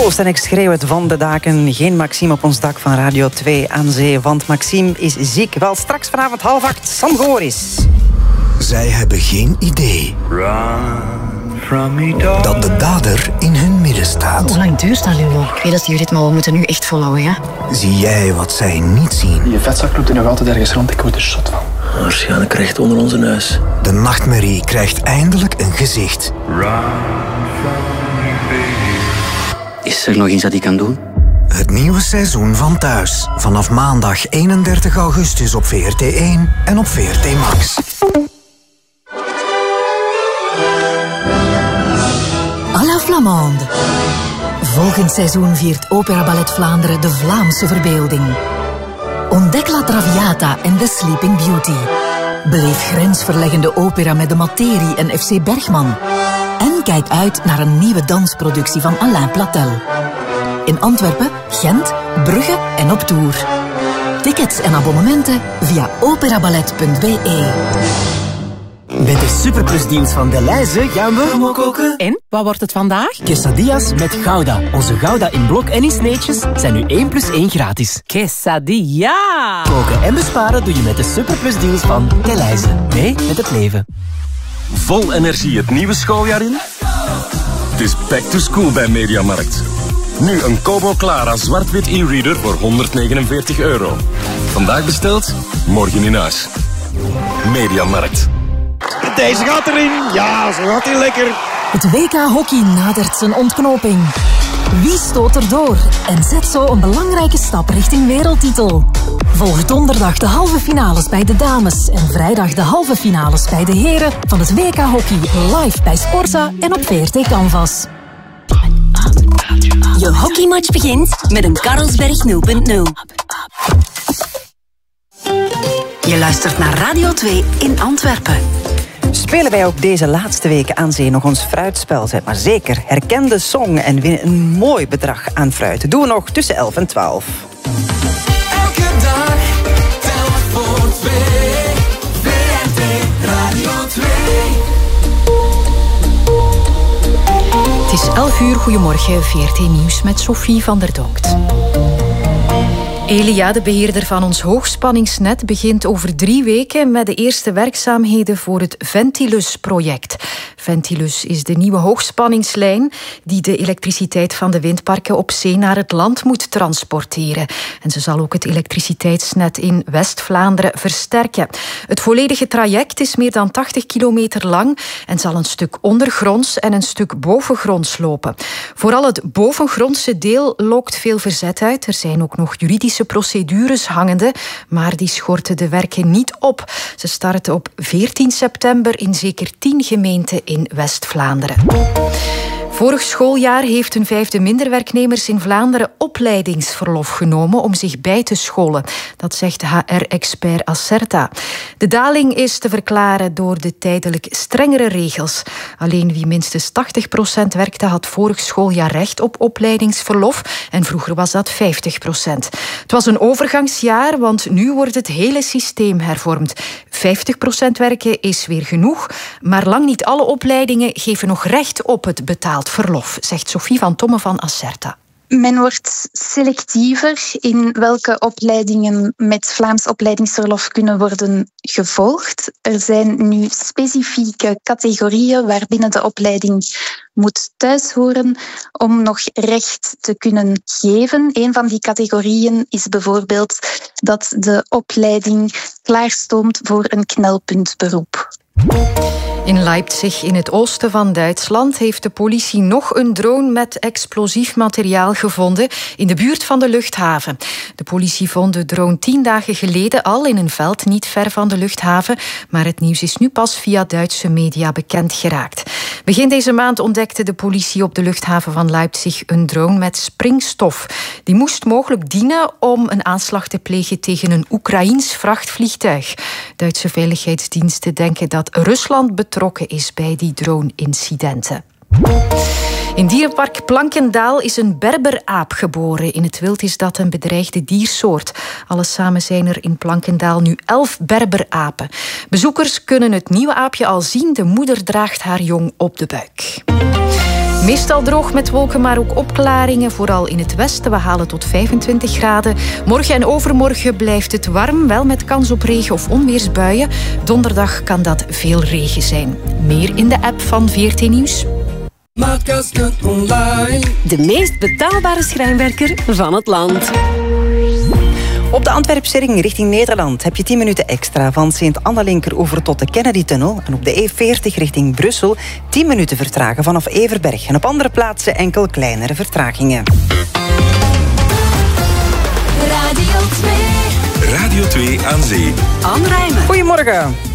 Joost en ik schreeuw het van de daken. Geen Maxime op ons dak van Radio 2 aan zee. Want Maxime is ziek. Wel, straks vanavond 7:30, Sam Goris. Zij hebben geen idee dat de dader in hun midden staat. Hoe lang duurt dat, Lulu? Ik weet dat die ritme, we moeten nu echt volhouden, ja? Zie jij wat zij niet zien? Die vetzak loopt er nog altijd ergens rond, ik word er zot van. Waarschijnlijk recht onder onze neus. De nachtmerrie krijgt eindelijk een gezicht. Is er nog iets dat ik kan doen? Het nieuwe seizoen van Thuis. Vanaf maandag 31 augustus op VRT1 en op VRT Max. À la Flamande. Volgend seizoen viert Opera Ballet Vlaanderen de Vlaamse verbeelding. Ontdek La Traviata en The Sleeping Beauty. Beleef grensverleggende opera met de materie en FC Bergman. En kijk uit naar een nieuwe dansproductie van Alain Platel. In Antwerpen, Gent, Brugge en op tour. Tickets en abonnementen via operaballet.be. Bij de Superplusdienst van Delhaize gaan we promo koken. En, wat wordt het vandaag? Quesadillas met Gouda. Onze Gouda in blok en in sneetjes zijn nu 1+1 gratis. Quesadilla! Koken en besparen doe je met de Superplusdeals van Delhaize. Mee met het leven. Vol energie het nieuwe schooljaar in? Het is back to school bij Mediamarkt. Nu een Kobo Clara zwart-wit e-reader voor €149. Vandaag besteld, morgen in huis. Mediamarkt. Deze gaat erin. Ja, zo gaat hij lekker. Het WK Hockey nadert zijn ontknoping. Wie stoot er door en zet zo een belangrijke stap richting wereldtitel? Volg donderdag de halve finales bij de dames en vrijdag de halve finales bij de heren van het WK Hockey live bij Sporza en op VRT Canvas. Je hockeymatch begint met een Carlsberg 0.0. Je luistert naar Radio 2 in Antwerpen. Spelen wij ook deze laatste weken aan zee nog ons fruitspel? Zet maar zeker, herken de song en win een mooi bedrag aan fruit. Doen we nog tussen 11 en 12. Elke dag telt voor 2. VRT Radio 2. Het is 11 uur, goedemorgen, VRT Nieuws met Sophie van der Donkt. Elia, de beheerder van ons hoogspanningsnet, begint over 3 weken met de eerste werkzaamheden voor het Ventilus-project. Ventilus is de nieuwe hoogspanningslijn die de elektriciteit van de windparken op zee naar het land moet transporteren. En ze zal ook het elektriciteitsnet in West-Vlaanderen versterken. Het volledige traject is meer dan 80 kilometer lang en zal een stuk ondergronds en een stuk bovengronds lopen. Vooral het bovengrondse deel lokt veel verzet uit. Er zijn ook nog juridische procedures hangende, maar die schorten de werken niet op. Ze starten op 14 september in zeker 10 gemeenten in West-Vlaanderen. Vorig schooljaar heeft een 1/5 minder werknemers in Vlaanderen opleidingsverlof genomen om zich bij te scholen. Dat zegt HR-expert Acerta. De daling is te verklaren door de tijdelijk strengere regels. Alleen wie minstens 80% werkte had vorig schooljaar recht op opleidingsverlof en vroeger was dat 50%. Het was een overgangsjaar, want nu wordt het hele systeem hervormd. 50% werken is weer genoeg, maar lang niet alle opleidingen geven nog recht op het betaald verlof, zegt Sophie van Tomme van Acerta. Men wordt selectiever in welke opleidingen met Vlaams opleidingsverlof kunnen worden gevolgd. Er zijn nu specifieke categorieën waarbinnen de opleiding moet thuishoren om nog recht te kunnen geven. Een van die categorieën is bijvoorbeeld dat de opleiding klaarstoomt voor een knelpuntberoep. In Leipzig, in het oosten van Duitsland, heeft de politie nog een drone met explosief materiaal gevonden in de buurt van de luchthaven. De politie vond de drone 10 dagen geleden al in een veld niet ver van de luchthaven, maar het nieuws is nu pas via Duitse media bekend geraakt. Begin deze maand ontdekte de politie op de luchthaven van Leipzig een drone met springstof. Die moest mogelijk dienen om een aanslag te plegen tegen een Oekraïens vrachtvliegtuig. Duitse veiligheidsdiensten denken dat Rusland betrokken is bij die drone-incidenten. In dierenpark Plankendaal is een berberaap geboren. In het wild is dat een bedreigde diersoort. Alles samen zijn er in Plankendaal nu 11 berberapen. Bezoekers kunnen het nieuwe aapje al zien. De moeder draagt haar jong op de buik. Meestal droog met wolken, maar ook opklaringen. Vooral in het westen. We halen tot 25 graden. Morgen en overmorgen blijft het warm. Wel met kans op regen of onweersbuien. Donderdag kan dat veel regen zijn. Meer in de app van VRT Nieuws. De meest betaalbare schrijnwerker van het land. Op de Antwerpse ring richting Nederland heb je 10 minuten extra van Sint-Anna-Linkeroever tot de Kennedy-tunnel. En op de E40 richting Brussel 10 minuten vertragen vanaf Everberg. En op andere plaatsen enkel kleinere vertragingen. Radio 2. Radio 2 aan zee. Anne Rijmen. Goedemorgen.